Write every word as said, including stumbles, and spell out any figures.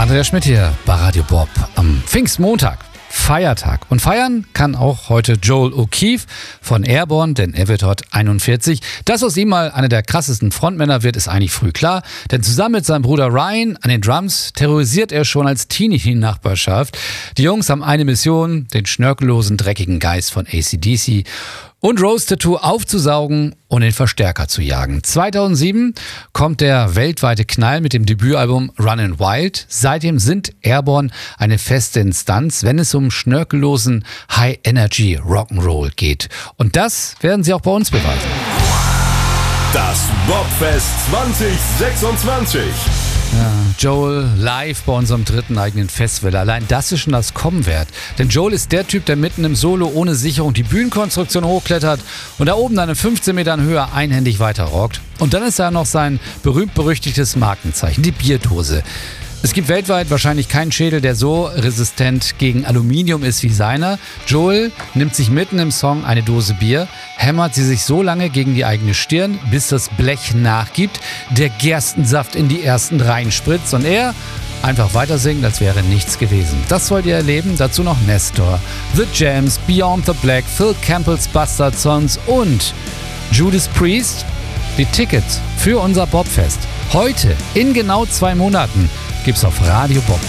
Andreas Schmidt hier bei Radio Bob am Pfingstmontag. Feiertag. Und feiern kann auch heute Joel O'Keefe von Airborne, denn er wird heute einundvierzig. Dass aus ihm mal einer der krassesten Frontmänner wird, ist eigentlich früh klar. Denn zusammen mit seinem Bruder Ryan an den Drums terrorisiert er schon als Teenie die Nachbarschaft. Die Jungs haben eine Mission, den schnörkellosen, dreckigen Geist von A C D C und Rose Tattoo aufzusaugen und den Verstärker zu jagen. zweitausendsieben kommt der weltweite Knall mit dem Debütalbum Runnin' Wild. Seitdem sind Airborne eine feste Instanz, wenn es um schnörkellosen High-Energy Rock'n'Roll geht. Und das werden sie auch bei uns beweisen. Das Bobfest zwanzig sechsundzwanzig. Ja, Joel live bei unserem dritten eigenen Festival. Allein das ist schon das Kommen wert. Denn Joel ist der Typ, der mitten im Solo ohne Sicherung die Bühnenkonstruktion hochklettert und da oben dann in fünfzehn Metern Höhe einhändig weiterrockt. Und dann ist da noch sein berühmt-berüchtigtes Markenzeichen, die Bierdose. Es gibt weltweit wahrscheinlich keinen Schädel, der so resistent gegen Aluminium ist wie seiner. Joel nimmt sich mitten im Song eine Dose Bier, hämmert sie sich so lange gegen die eigene Stirn, bis das Blech nachgibt, der Gerstensaft in die ersten Reihen spritzt und er einfach weiter singt, als wäre nichts gewesen. Das wollt ihr erleben, dazu noch Nestor, The Jams, Beyond the Black, Phil Campbell's Bastard Sons und Judas Priest. Die Tickets für unser Bobfest heute in genau zwei Monaten gibt's auf Radio Bob.